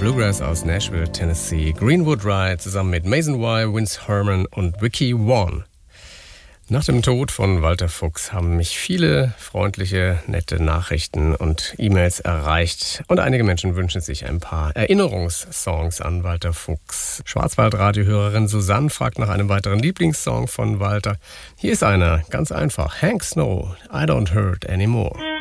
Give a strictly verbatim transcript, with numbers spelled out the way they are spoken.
Bluegrass aus Nashville, Tennessee. Greenwood Ride zusammen mit Mason Y, Vince Herman und Vicky Vaughn. Nach dem Tod von Walter Fuchs haben mich viele freundliche, nette Nachrichten und E-Mails erreicht. Und einige Menschen wünschen sich ein paar Erinnerungssongs an Walter Fuchs. Schwarzwaldradiohörerin Susanne fragt nach einem weiteren Lieblingssong von Walter. Hier ist einer, ganz einfach. Hank Snow, I Don't Hurt Anymore.